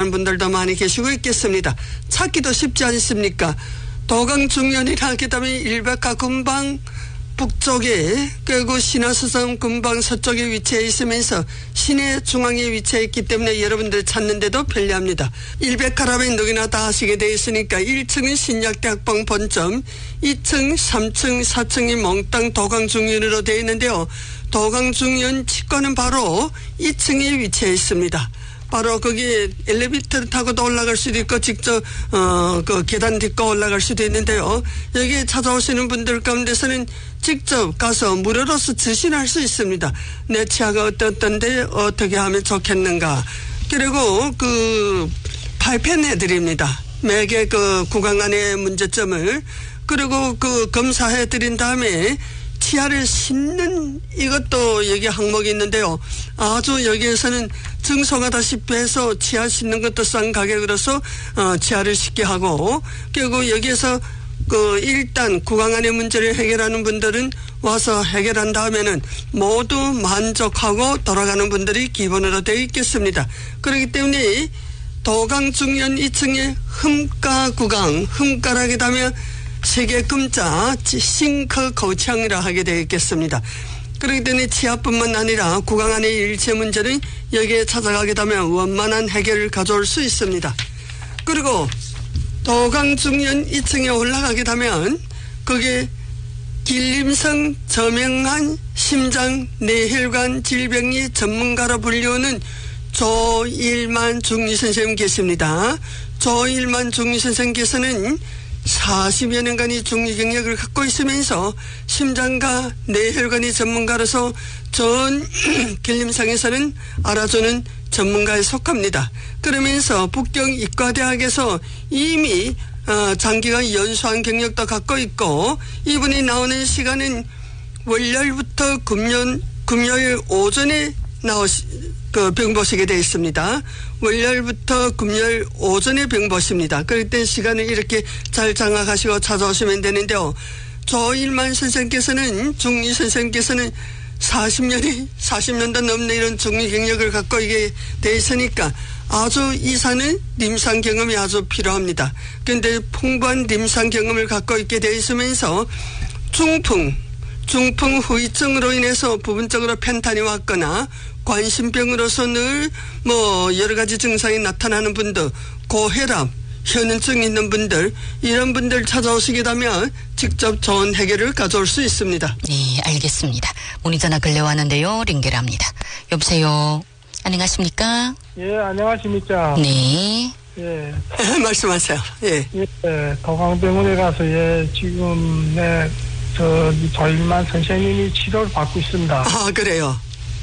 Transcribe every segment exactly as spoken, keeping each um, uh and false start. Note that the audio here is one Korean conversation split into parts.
찾아오시는 분들도 많이 계시고 있겠습니다. 찾기도 쉽지 않습니까? 도강중년이나 그다음에 일백화 근방 북쪽에 그리고 신화수성 근방 서쪽에 위치해 있으면서 시내 중앙에 위치해 있기 때문에 여러분들 찾는데도 편리합니다. 일백화라면 누구나 다 아시게 되어 있으니까 일 층은 신약대학방 본점, 이 층, 삼 층, 사 층이 몽땅 도강중년으로 되어 있는데요. 도강중년 치과는 바로 이 층에 위치해 있습니다. 바로 거기 엘리베이터를 타고도 올라갈 수도 있고 직접 어 그 계단 딛고 올라갈 수도 있는데요. 여기에 찾아오시는 분들 가운데서는 직접 가서 무료로서咨询할 수 있습니다. 내 치아가 어떻던데 어떻게 하면 좋겠는가. 그리고 그 발표해 드립니다. 매개 그 구강 안의 문제점을 그리고 그 검사해 드린 다음에 치아를 씻는 이것도 여기 항목이 있는데요. 아주 여기에서는 증송하다시피 해서 치아 씻는 것도 싼 가격으로서 어, 치아를 씻게 하고 그리고 여기에서 그 일단 구강 안의 문제를 해결하는 분들은 와서 해결한 다음에는 모두 만족하고 돌아가는 분들이 기본으로 되어 있겠습니다. 그렇기 때문에 도강중년 이 층에 흠가 구강, 흠가라게 하면 세계 금자 싱크 거창이라 하게 되어 있겠습니다. 그렇기 때문에 치아뿐만 아니라 구강 안의 일체 문제는 여기에 찾아가게 되면 원만한 해결을 가져올 수 있습니다. 그리고 도강중년 이 층에 올라가게 되면 거기에 길림성 저명한 심장 뇌혈관 질병이 전문가로 불리우는 조일만 중위 선생님 계십니다. 조일만 중위 선생님께서는 사십여 년간의 중위 경력을 갖고 있으면서 심장과 뇌혈관의 전문가로서 전 길림성에서는 알아주는 전문가에 속합니다. 그러면서 북경의과대학에서 이미 어, 장기간 연수한 경력도 갖고 있고 이분이 나오는 시간은 월요일부터 금연, 금요일 오전에 나오시, 그 병 보시게 되어 있습니다. 월요일부터 금요일 오전에 병 보십니다. 그럴 때 시간을 이렇게 잘 장악하시고 찾아오시면 되는데요. 조일만 선생께서는 중위 선생께서는 사십 년이 사십 년도 넘는 이런 중위 경력을 갖고 이게 돼 있으니까 아주 이사는临床 경험이 아주 필요합니다. 그런데 풍부한临床 경험을 갖고 있게 돼 있으면서 중풍, 중풍 후유증으로 인해서 부분적으로 편탄이 왔거나 관심병으로서 늘 뭐 여러 가지 증상이 나타나는 분들, 고혈압, 현은증 있는 분들 이런 분들 찾아오시게 되면 직접 좋은 해결을 가져올 수 있습니다. 네, 알겠습니다. 문의 전화 걸려왔는데요. 링겔합니다. 여보세요. 안녕하십니까? 예, 안녕하십니까? 네. 예. 말씀하세요. 예. 예, 도강병원에 가서 예, 지금 네, 저 조일만 선생님이 치료를 받고 있습니다. 아, 그래요?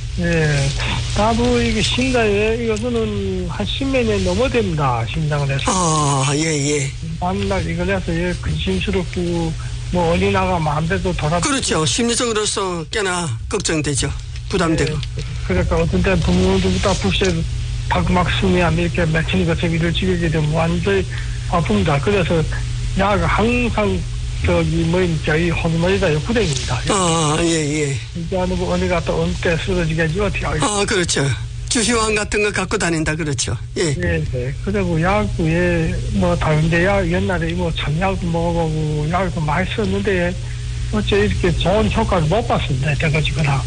예. 나도 이게 심장에 이거는 한 십몇 년 넘어 됩니다. 심장을 해서. 아, 예, 예. 만날 이걸 해서 예, 근심스럽고 뭐 어린아가 마음대로 돌아. 그렇죠. 심리적으로서 꽤나 걱정되죠. 부담되고. 예. 그러니까 어떤 때 부모들부터 아프시에 막 숨이 안 이렇게 며칠이 거쳐 일을 지게 되면 완전히 아픕니다. 그래서 약 항상 저기 뭐 저희 호르몬이다 역부대입니다. 아, 예, 예. 이제 하는 거 어디 갔다 온 때 쓰러지겠지 어떻게 하겠어요? 아, 그렇죠. 주시황 같은 거 갖고 다닌다 그렇죠. 예. 예, 네. 그리고 약도 예, 뭐 다른데 약 옛날에 뭐 천약도 먹어보고 약도 많이 썼는데 어째 이렇게 좋은 효과를 못 봤습니다. 돼가지고나.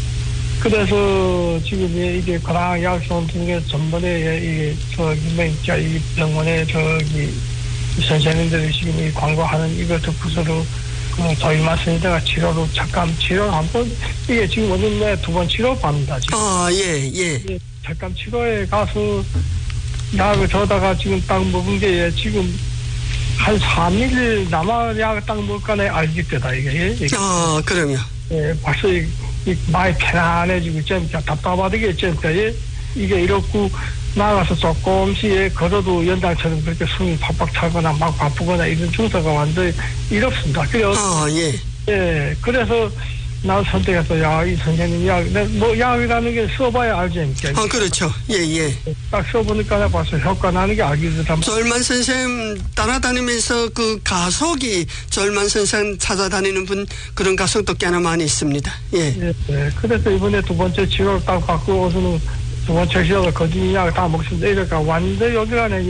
그래서 지금 이게 그랑 약성 중에 전번에 이게 저기 뭐있죠 이 병원에 저기 선생님들이 지금 이 광고하는 이걸 듣고서도 그 조일만 선생님가 치료로 잠깐 치료 한번 이게 지금 어딘데 두 번 치료 받는다 지금. 아, 예, 예. 예, 잠깐 치료에 가서 약을 저다가 지금 딱 먹은 게 지금 한 삼 일 남아 약 딱 먹을까네 알겠다 이게. 예. 아, 그럼요. 예, 벌써 이, 이 많이 편안해지고 좀 답답하게 좀 예, 이게 이렇고 나가서 조금씩 걸어도 연장처럼 그렇게 숨이 팍팍 차거나 막 바쁘거나 이런 증상가 완전히 이렇습니다. 그래서 아, 예. 예, 그래서 난 선택해서 야, 이 선생님 약, 뭐 약이라는 게 써봐야 알지 않습니까? 아, 그렇죠. 예, 예. 딱 써보니까 내가 벌써 효과 나는 게 알겠다. 조일만 선생님 따라다니면서 그 가속이 조일만 선생님 찾아다니는 분 그런 가속도 꽤나 많이 있습니다. 예. 예, 예. 그래서 이번에 두 번째 치료를 딱 받고 오서는 두 번째 시작을 거짓이 약을 다 먹습니다. 이러니까 완전 여기가